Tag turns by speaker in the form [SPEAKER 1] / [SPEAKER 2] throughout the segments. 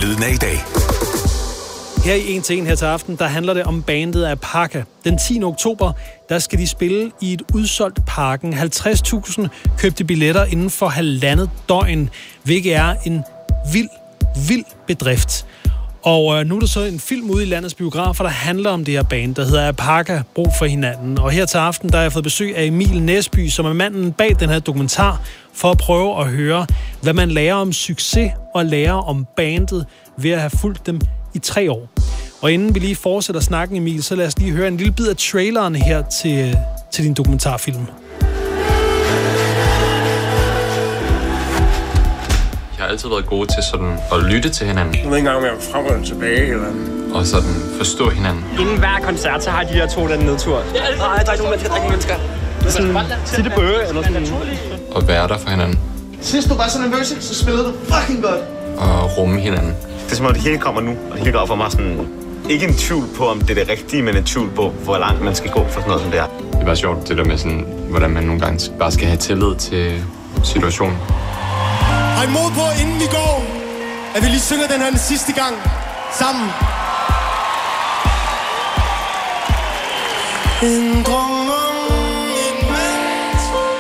[SPEAKER 1] Lyden af i dag.
[SPEAKER 2] Her i 1 til 1 her til aften, der handler det om bandet Apaka. Den 10. oktober, der skal de spille i et udsolgt Parken. 50.000 købte billetter inden for 1,5 døgn, hvilket er en vild bedrift. Og nu er der så en film ude i landets biografer, der handler om det her band, der hedder Apaka, Brug for hinanden. Og her til aften, der har jeg fået besøg af Emil Næsby, som er manden bag den her dokumentar, for at prøve at høre, hvad man lærer om succes og lærer om bandet ved at have fulgt dem i 3 år. Og inden vi lige fortsætter snakken, Emil, så lad os lige høre en lille bid af traileren her til din dokumentarfilm.
[SPEAKER 3] Jeg har altid været gode til sådan at lytte til hinanden.
[SPEAKER 4] Jeg ved ikke engang, om jeg er frem og tilbage, eller...
[SPEAKER 3] Og sådan forstå hinanden.
[SPEAKER 5] Inden hver koncert, så har de her 2 den nedtur.
[SPEAKER 6] Nej, der er ikke nogen mennesker.
[SPEAKER 5] Sådan, sig det bøge, eller sådan.
[SPEAKER 3] Og være der for hinanden.
[SPEAKER 6] Sidst du var så nervøs, så spillede du fucking godt.
[SPEAKER 3] Og rumme hinanden.
[SPEAKER 7] Det er som om, det hele kommer nu, og det hele går for mig sådan... Ikke en tvivl på, om det er det rigtige, men en tvivl på, hvor langt man skal gå for sådan noget som det er.
[SPEAKER 3] Det er bare sjovt, det der med sådan, hvordan man nogle gange bare skal have tillid til situationen.
[SPEAKER 8] Har I mod på, inden vi går, at vi lige synger den her den sidste gang sammen? En drøm om en mand.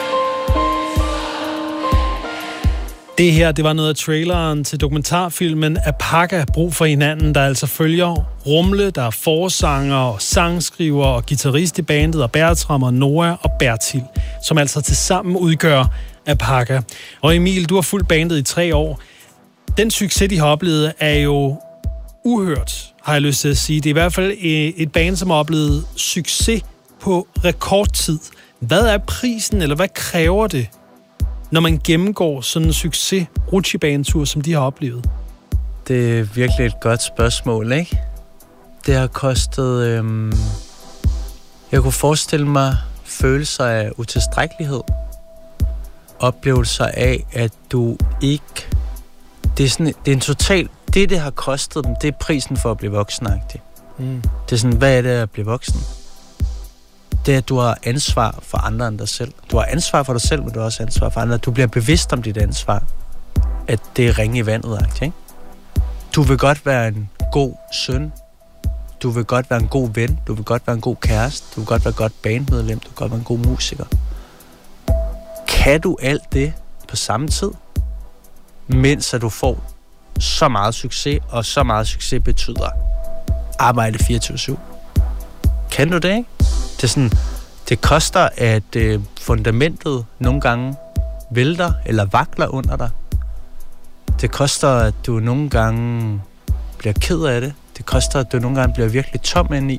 [SPEAKER 2] Det her, det var noget af traileren til dokumentarfilmen Apaka, Brug for hinanden, der altså følger Rumle, der er forsanger og sangskriver og guitarist i bandet, og Bertram og Noah og Bertil, som altså tilsammen udgør Apaka. Og Emil, du har fulgt bandet i 3 år. Den succes, de har oplevet, er jo uhørt, har jeg lyst til at sige. Det er i hvert fald et band, som har oplevet succes på rekordtid. Hvad er prisen, eller hvad kræver det, når man gennemgår sådan en succes rutsjebanetur, som de har oplevet?
[SPEAKER 9] Det er virkelig et godt spørgsmål, ikke? Det har kostet... Jeg kunne forestille mig følelser af utilstrækkelighed. Oplevelser af, at du ikke... Det er en total... Det har kostet dem, det er prisen for at blive voksenagtig. Det er sådan, hvad er det at blive voksen? Det er, at du har ansvar for andre end dig selv. Du har ansvar for dig selv, men du har også ansvar for andre. Du bliver bevidst om dit ansvar. At det er ringe i vandet, ikke? Du vil godt være en god søn. Du vil godt være en god ven. Du vil godt være en god kæreste. Du vil godt være et godt bandmedlem. Du vil godt være en god musiker. Kan du alt det på samme tid, mens at du får så meget succes, og så meget succes betyder arbejde 24/7? Kan du det, ikke? Det er sådan, det koster, at fundamentet nogle gange vælter eller vakler under dig. Det koster, at du nogle gange bliver ked af det. Det koster, at du nogle gange bliver virkelig tom indeni.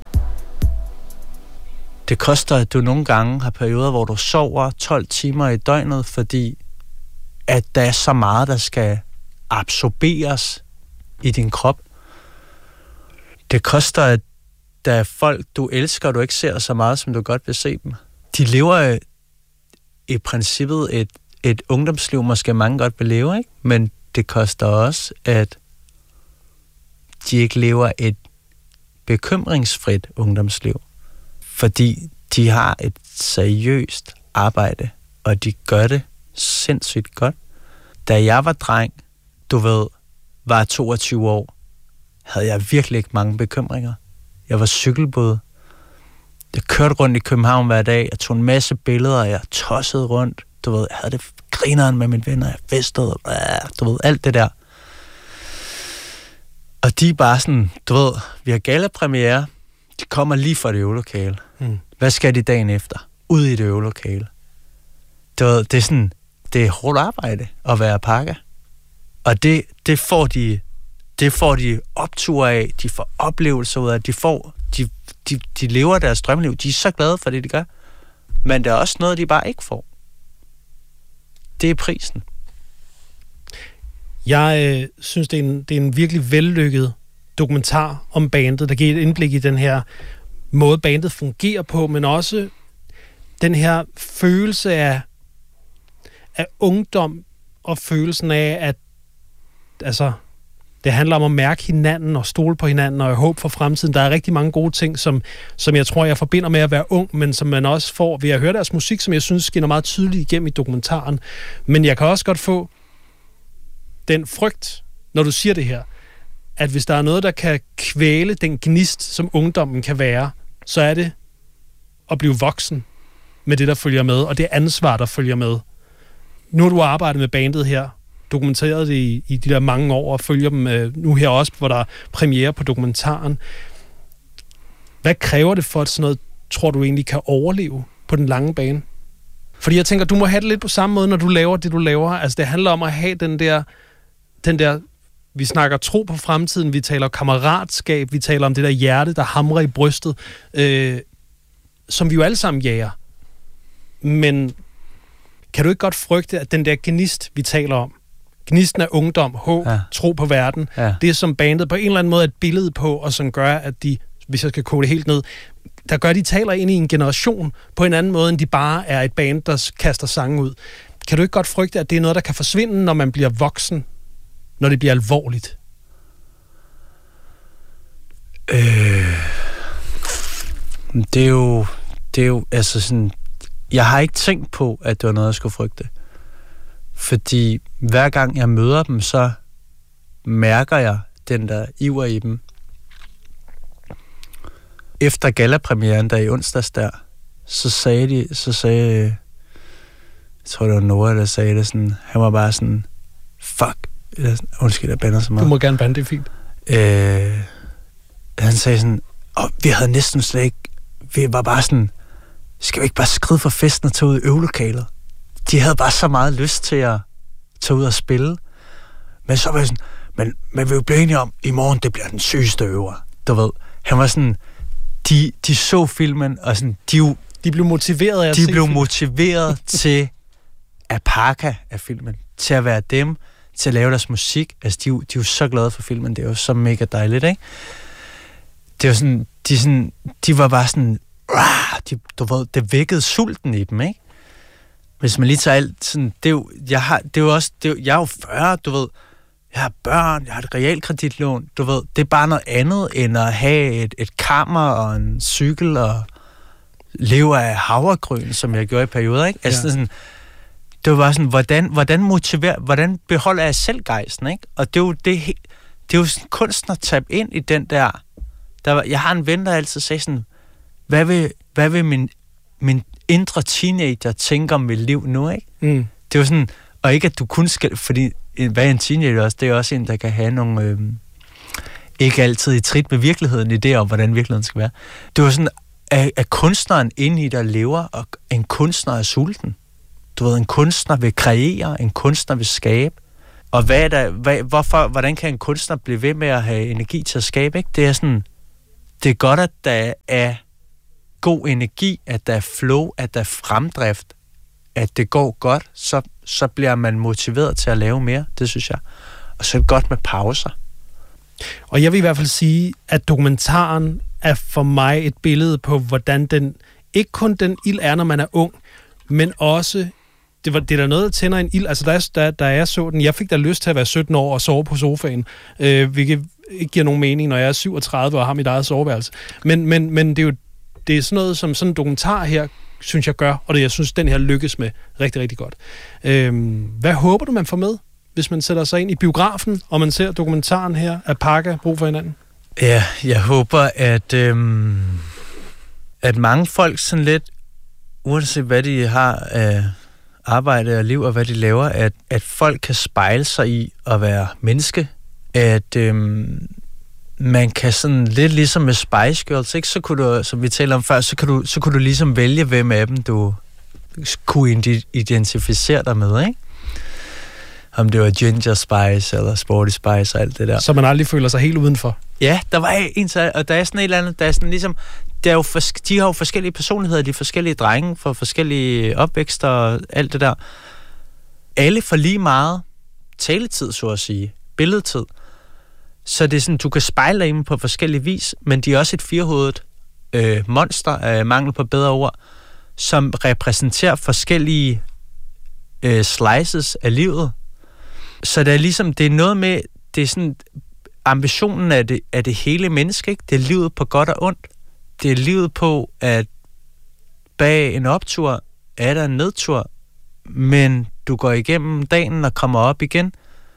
[SPEAKER 9] Det koster, at du nogle gange har perioder, hvor du sover 12 timer i døgnet, fordi at der er så meget, der skal absorberes i din krop. Det koster, at der er folk, du elsker, og du ikke ser så meget, som du godt vil se dem. De lever i princippet et ungdomsliv, måske mange godt vil leve, ikke? Men det koster også, at de ikke lever et bekymringsfrit ungdomsliv. Fordi de har et seriøst arbejde, og de gør det sindssygt godt. Da jeg var dreng, var 22 år, havde jeg virkelig ikke mange bekymringer. Jeg var cykelbåd. Jeg kørte rundt i København hver dag. Jeg tog en masse billeder, og jeg tossede rundt. Jeg havde det grineren med mine venner. Jeg festede, alt det der. Og de er bare sådan, vi har gallapremiere. De kommer lige fra det øvelokale. Hvad skal de dagen efter? Ud i det øvelokale. Det er sådan, det er hårdt arbejde at være Apaka. Og det får de opture af, de får oplevelser ud af, de lever deres drømmeliv. De er så glade for det, de gør. Men der er også noget, de bare ikke får. Det er prisen.
[SPEAKER 2] Jeg synes, det er en virkelig vellykket dokumentar om bandet, der giver et indblik i den her måde, bandet fungerer på, men også den her følelse af ungdom og følelsen af, at altså, det handler om at mærke hinanden og stole på hinanden og håb for fremtiden. Der er rigtig mange gode ting, som jeg tror, jeg forbinder med at være ung, men som man også får ved at høre deres musik, som jeg synes skinner meget tydeligt igennem i dokumentaren. Men jeg kan også godt få den frygt, når du siger det her, at hvis der er noget, der kan kvæle den gnist, som ungdommen kan være, så er det at blive voksen med det, der følger med, og det ansvar, der følger med. Nu har du arbejdet med bandet her, dokumenteret det i de der mange år, og følger dem nu her også, hvor der er premiere på dokumentaren. Hvad kræver det for, at sådan noget, tror du egentlig kan overleve på den lange bane? Fordi jeg tænker, du må have det lidt på samme måde, når du laver det, du laver. Altså, det handler om at have den der, vi snakker tro på fremtiden, vi taler kammeratskab, vi taler om det der hjerte, der hamrer i brystet, som vi jo alle sammen jager. Men kan du ikke godt frygte, at den der gnist, vi taler om, gnisten af ungdom, håb, tro på verden, det som bandet på en eller anden måde er et billede på, og som gør, at de, hvis jeg skal koge det helt ned, der gør, at de taler ind i en generation på en anden måde, end de bare er et band, der kaster sange ud. Kan du ikke godt frygte, at det er noget, der kan forsvinde, når man bliver voksen, når det bliver alvorligt?
[SPEAKER 9] Det er jo altså sådan, jeg har ikke tænkt på, at det var noget, jeg skulle frygte. Fordi hver gang jeg møder dem, så mærker jeg den der iver i dem. Efter gallapremieren, der i onsdags der, så sagde jeg tror det var Nora, der sagde det sådan, han var bare sådan, fuck, undskyld, jeg bander så meget.
[SPEAKER 2] Du må gerne bande, det er fint.
[SPEAKER 9] Han sagde sådan, vi havde næsten slet ikke, vi var bare sådan, skal vi ikke bare skride for festen og tage ud i øvelokalet? De havde bare så meget lyst til at tage ud og spille. Men så var jeg sådan, men vi jo blive enige om, i morgen, det bliver den sygeste øver. Du ved, han var sådan, de så filmen, og sådan,
[SPEAKER 2] de blev motiveret af at se
[SPEAKER 9] De blev motiveret til Apaka af filmen, til at være dem, til at lave deres musik. Altså, de er jo så glade for filmen, det er jo så mega dejligt, ikke? Det var sådan, de var bare sådan, du ved, det vækkede sulten i dem, ikke? Hvis man lige tager alt sådan, jeg er jo 40, du ved, jeg har børn, jeg har et realkreditlån, du ved, det er bare noget andet, end at have et kammer og en cykel og leve af havregryn, som jeg gjorde i perioder, ikke? Altså sådan, det var bare sådan, hvordan beholder jeg selv gejsten, ikke? Og det er jo sådan kunsten at tabe ind i den der jeg har en ven, der altid sagde sådan, hvad vil min indre teenager tænker om mit liv nu, ikke? Mm. Det er jo sådan, og ikke at du kun skal, fordi hvad er en teenager også, det er også en, der kan have nogle, ikke altid i trit med virkeligheden, idéer om, hvordan virkeligheden skal være. Det var sådan, at kunstneren inde i dig lever, og en kunstner er sulten. Du ved, en kunstner vil kreere, en kunstner vil skabe. Og hvordan kan en kunstner blive ved med at have energi til at skabe, ikke? Det er sådan, det er godt, at der er god energi, at der er flow, at der er fremdrift, at det går godt, så bliver man motiveret til at lave mere, det synes jeg. Og så er det godt med pauser.
[SPEAKER 2] Og jeg vil i hvert fald sige, at dokumentaren er for mig et billede på, hvordan den, ikke kun den ild er, når man er ung, men også, det er der noget, der tænder en ild. Altså, da jeg så den, jeg fik da lyst til at være 17 år og sove på sofaen, hvilket ikke giver nogen mening, når jeg er 37 og har mit eget soveværelse. Men det er sådan noget, som sådan en dokumentar her, synes jeg gør, og det jeg synes, den her lykkes med rigtig, rigtig godt. Hvad håber du, man får med, hvis man sætter sig ind i biografen, og man ser dokumentaren her, Apaka, Brug for hinanden?
[SPEAKER 9] Ja, jeg håber, at mange folk sådan lidt, uanset hvad de har af arbejde og liv, og hvad de laver, at folk kan spejle sig i at være menneske, at man kan sådan lidt ligesom med Spice Girls, ikke? Så kunne du, som vi talte om før, så kunne du ligesom vælge, hvem af dem du kunne identificere dig med, ikke? Om det var Ginger Spice eller Sporty Spice og alt det der.
[SPEAKER 2] Så man aldrig føler sig helt udenfor.
[SPEAKER 9] Ja, der var en, og der er sådan et eller andet, der er sådan ligesom, de har jo forskellige personligheder, de forskellige drenge for forskellige opvækster og alt det der. Alle får lige meget taletid, så at sige, billedtid. Så det er sådan, du kan spejle dig på forskellige vis, men de er også et firhovedet monster, af mangel på bedre ord, som repræsenterer forskellige slices af livet. Så det er ligesom, det er noget med, det er sådan, ambitionen af det hele menneske, ikke? Det er livet på godt og ondt. Det er livet på, at bag en optur er der en nedtur, men du går igennem dagen og kommer op igen.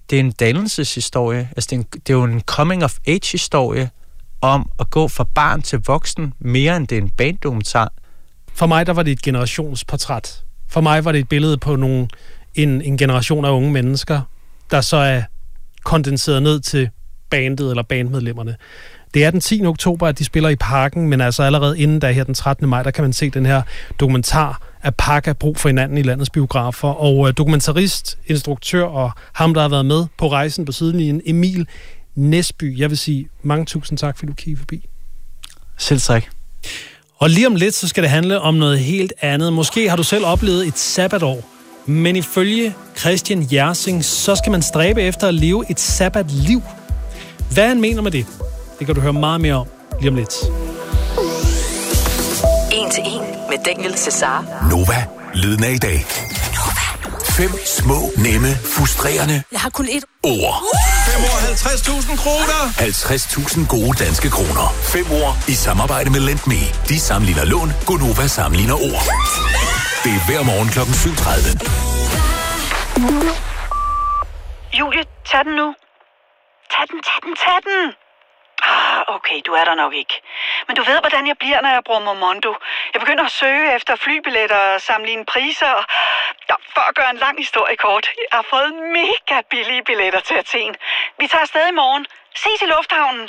[SPEAKER 9] det er en dannelseshistorie. Altså, det er jo en coming-of-age-historie om at gå fra barn til voksen, mere end det er en banddokumentar.
[SPEAKER 2] For mig, der var det et generationsportræt. For mig var det et billede på en generation af unge mennesker, der så er kondenseret ned til bandet eller bandmedlemmerne. Det er den 10. oktober, at de spiller i Parken, men altså allerede inden da her den 13. maj, der kan man se den her dokumentar af Pakka, brug for hinanden i landets biografer. Og dokumentarist, instruktør og ham, der har været med på rejsen på sidelinjen, Emil Næsby. Jeg vil sige mange tusind tak, fordi du kiggede forbi.
[SPEAKER 9] Selv tak.
[SPEAKER 2] Og lige om lidt, så skal det handle om noget helt andet. Måske har du selv oplevet et sabbatår, men ifølge Christian Jersing, så skal man stræbe efter at leve et sabbatliv. Hvad han mener med det, det kan du høre meget mere om lige om lidt.
[SPEAKER 1] 1 til 1 med Daniel Cesar.
[SPEAKER 10] Nova, lyden af i dag. 5 små, nemme, frustrerende.
[SPEAKER 1] Jeg har kun ét
[SPEAKER 10] ord.
[SPEAKER 11] 5 år, 50.000 kroner.
[SPEAKER 10] 50.000 gode danske kroner. 5 ord i samarbejde med LendMe. De sammenligner lån, Gonova sammenligner ord. Det er hver morgen kl. 7:30.
[SPEAKER 12] Julie, tag den nu. Tag den. Okay, du er der nok ikke. Men du ved, hvordan jeg bliver, når jeg bruger Momondo. Jeg begynder at søge efter flybilletter og sammenligne priser. For at gøre en lang historie kort. Jeg har fået mega billige billetter til Athen. Vi tager afsted i morgen. Ses i lufthavnen.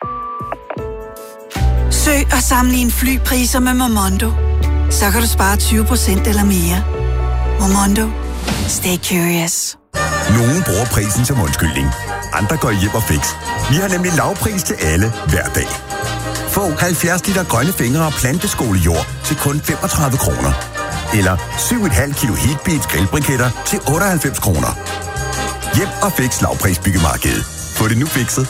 [SPEAKER 13] Søg og sammenligne flypriser med Momondo. Så kan du spare 20% eller mere. Momondo. Stay curious.
[SPEAKER 14] Nogen bruger prisen som undskyldning. Andre går hjem og fix. Vi har nemlig lavpris til alle hver dag. Få 70 liter grønne fingre og planteskolejord til kun 35 kroner. Eller 7,5 kilo Heatbeats grillbriketter til 98 kroner. Hjem og fix lavpris byggemarkedet. Få det nu fikset.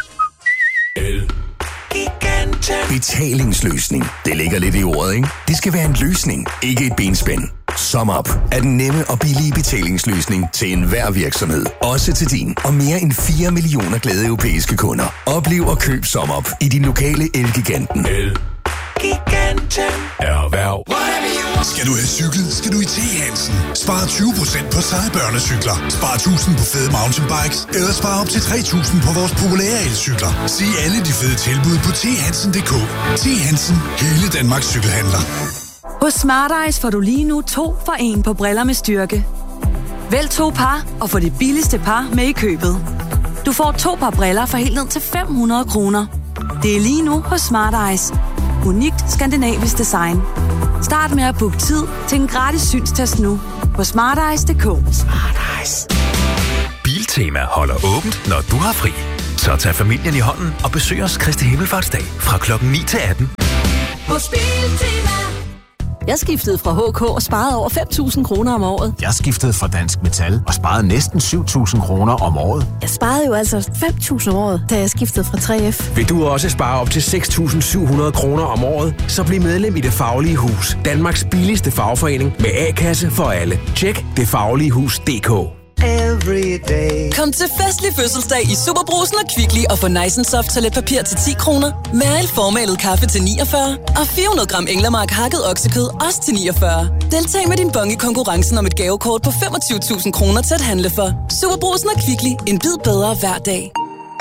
[SPEAKER 10] Betalingsløsning. Det ligger lidt i ordet, ikke? Det skal være en løsning, ikke et benspænd. SumUp er den nemme og billige betalingsløsning til enhver virksomhed. Også til din og mere end 4 millioner glade europæiske kunder. Oplev og køb SumUp i din lokale Elgiganten.
[SPEAKER 14] Elgiganten.
[SPEAKER 10] Erhverv.
[SPEAKER 15] Skal du have cykel, skal du i T. Hansen. Spar 20% på seje børnecykler. Spar 1000 på fede mountainbikes. Eller spar op til 3000 på vores populære elcykler. Se alle de fede tilbud på thansen.dk. T. Hansen. Hele Danmarks cykelhandler.
[SPEAKER 16] Hos Smart Eyes får du lige nu 2 for 1 på briller med styrke. Vælg 2 par og få det billigste par med i købet. Du får 2 par briller for helt ned til 500 kroner. Det er lige nu hos Smart Eyes. Unikt skandinavisk design. Start med at booke tid til en gratis synstest nu på smarteyes.dk.
[SPEAKER 10] Smart Eyes. Biltema holder åbent, når du har fri. Så tag familien i hånden og besøg os Kristi Himmelfartsdag fra klokken 9 til 18.
[SPEAKER 16] Hos Biltema. Jeg skiftede fra HK og sparede over 5.000 kroner om året.
[SPEAKER 17] Jeg skiftede fra Dansk Metal og sparede næsten 7.000 kroner om året.
[SPEAKER 16] Jeg sparede jo altså 5.000 om året, da jeg skiftede fra 3F.
[SPEAKER 17] Vil du også spare op til 6.700 kroner om året, så bliv medlem i Det Faglige Hus. Danmarks billigste fagforening med A-kasse for alle. Tjek detfagligehus.dk.
[SPEAKER 1] Kom til festlig fødselsdag i Superbrugsen og Kvickly og få Nice & Soft toiletpapir til 10 kroner, Mærel formalet kaffe til 49 og 400 gram Englemark hakket oksekød også til 49. Deltag med din bonge i konkurrencen om et gavekort på 25.000 kroner til at handle for. Superbrugsen og Kvickly. En bid bedre hver dag.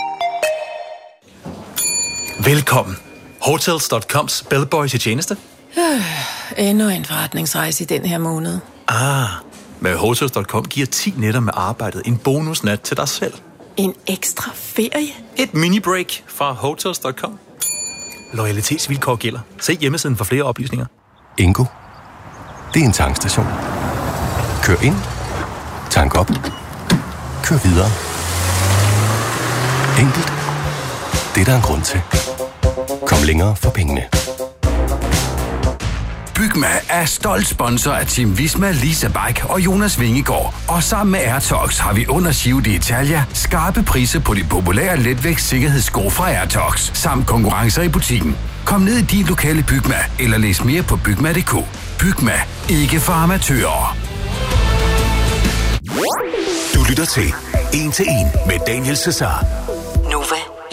[SPEAKER 18] Velkommen. Hotels.coms bellboy til tjeneste.
[SPEAKER 19] Endnu en forretningsrejse i den her måned.
[SPEAKER 18] Med Hotels.com giver 10 nætter med arbejdet en bonusnat til dig selv.
[SPEAKER 19] En ekstra ferie?
[SPEAKER 18] Et mini-break fra Hotels.com. Loyalitetsvilkår gælder. Se hjemmesiden for flere oplysninger.
[SPEAKER 20] Ingo. Det er en tankstation. Kør ind. Tank op. Kør videre. Enkelt. Det er der en grund til. Kom længere for pengene.
[SPEAKER 21] Bygma er stolt sponsor af Team Visma, Lisa Bike og Jonas Vingegaard. Og sammen med Airtox har vi under Giro d'Italia skarpe priser på de populære letvægts sikkerhedssko fra Airtox, samt konkurrencer i butikken. Kom ned i din lokale Bygma, eller læs mere på bygma.dk. Bygma. Ikke for amatører.
[SPEAKER 10] Du lytter til 1 til 1 med Daniel Cesar.